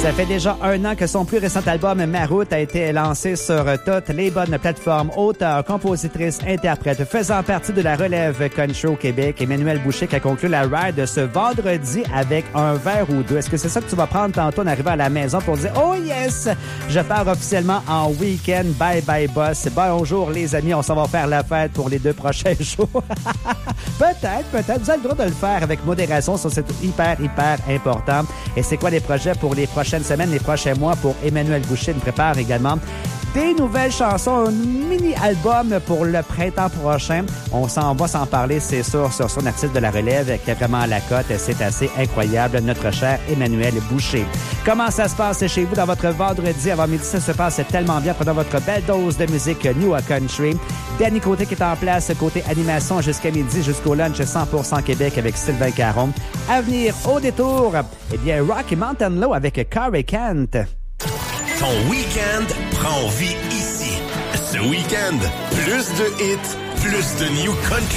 Ça fait déjà 1 an que son plus récent album, Ma Route, a été lancé sur toutes les bonnes plateformes. Auteur, compositrice, interprète, faisant partie de la relève country au Québec, Emmanuelle Boucher qui a conclu la ride ce vendredi avec un verre ou deux. Est-ce que c'est ça que tu vas prendre tantôt en arrivant à la maison pour dire « Oh yes! Je pars officiellement en week-end. Bye bye boss. Bonjour les amis, on s'en va faire la fête pour les 2 prochains jours. » Peut-être. Vous avez le droit de le faire avec modération. Ça, c'est hyper important. Et c'est quoi les projets pour les prochaines semaines, les prochains mois pour Emmanuelle Boucher? Il prépare également des nouvelles chansons, un mini-album pour le printemps prochain. On s'en va s'en parler, c'est sûr, sur son artiste de la relève qui est vraiment à la cote. C'est assez incroyable, notre cher Emmanuelle Boucher. Comment ça se passe chez vous dans votre vendredi avant midi? Ça se passe tellement bien. Prenons votre belle dose de musique New Country. Danny Côté qui est en place, côté animation jusqu'à midi, jusqu'au lunch 100% Québec avec Sylvain Caron. À venir au détour, eh bien, Rocky Mountain Low avec Carrie Kent. Ton week-end prend vie ici. Ce week-end, plus de hits, plus de New Country.